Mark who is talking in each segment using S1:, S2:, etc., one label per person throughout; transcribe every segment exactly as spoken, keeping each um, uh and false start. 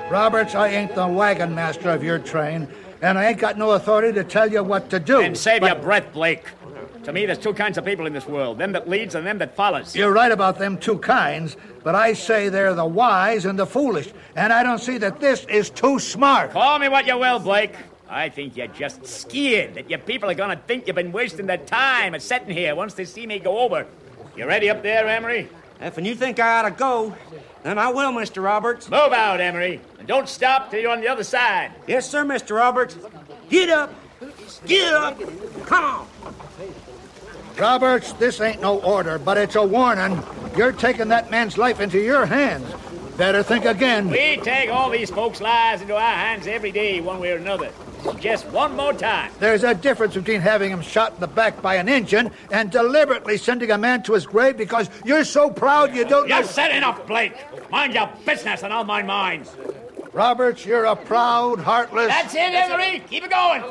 S1: Roberts, I ain't the wagon master of your train, and I ain't got no authority to tell you what to do.
S2: And save
S1: but...
S2: your breath, Blake. To me, there's two kinds of people in this world, them that leads and them that follows.
S1: You're right about them two kinds, but I say they're the wise and the foolish, and I don't see that this is too smart.
S2: Call me what you will, Blake. I think you're just scared that your people are going to think you've been wasting their time at sitting here once they see me go over. You ready up there, Emery?
S3: If you think I ought to go, then I will, Mister Roberts.
S2: Move out, Emery, and don't stop till you're on the other side.
S3: Yes, sir, Mister Roberts. Get up. Get up. Come on.
S1: Roberts, this ain't no order, but it's a warning. You're taking that man's life into your hands. Better think again.
S2: We take all these folks' lives into our hands every day, one way or another. Just one more time.
S1: There's a difference between having him shot in the back by an engine and deliberately sending a man to his grave because you're so proud you don't know...
S2: You've said enough, Blake. Mind your business and I'll mind mine.
S1: Roberts, you're a proud, heartless...
S2: That's it, Emery. Keep it going.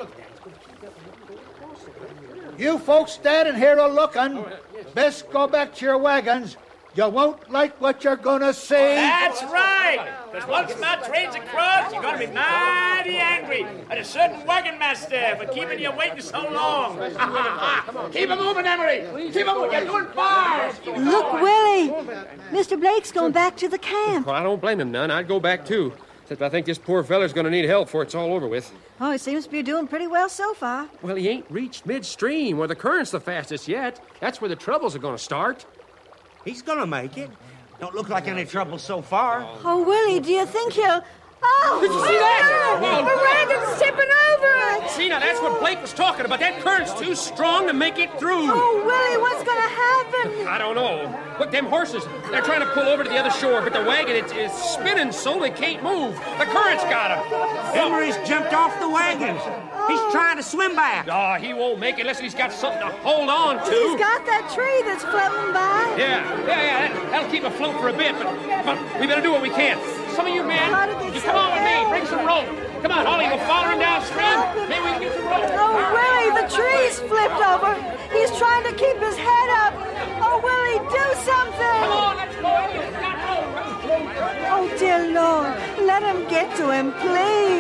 S1: You folks standing here a-looking, best go back to your wagons. You won't like what you're gonna see.
S2: That's right. Because once my train's across, you're gonna be mighty angry at a certain wagon master for keeping you waiting so long. Keep it moving, Emery. Keep it moving. You're doing fine.
S4: Look, Willie. Mister Blake's going back to the camp.
S5: Well, I don't blame him none. I'd go back, too. Except I think this poor feller's going to need help before it's all over with.
S4: Oh, he seems to be doing pretty well so far.
S5: Well, he ain't reached midstream where the current's the fastest yet. That's where the troubles are going to start.
S3: He's gonna make it. Don't look like any trouble so far.
S4: Oh, Willie, do you think he'll... Oh!
S5: Did you see that?
S4: Oh, the wagon's tipping over!
S5: See, now that's what Blake was talking about. That current's too strong to make it through.
S4: Oh, Willie, what's gonna happen?
S5: I don't know. Look, them horses, they're trying to pull over to the other shore, but the wagon, it's, it's spinning so they can't move. The current's got them.
S3: Emery's jumped off the wagon. He's trying to swim back.
S5: Oh, he won't make it unless he's got something to hold on to.
S4: He's got that tree that's floating by.
S5: Yeah, yeah, yeah. That, that'll keep afloat for a bit, but, but we better do what we can. Some of you men, you come on with me. Bring some rope. Come on, Holly, we'll follow him downstream. Maybe we can get some rope.
S4: Oh, Willie, the tree's flipped over. He's trying to keep his head up. Oh, Willie, do something.
S5: Come on, let's go. You've got rope.
S4: Oh, dear Lord, let him get to him, please.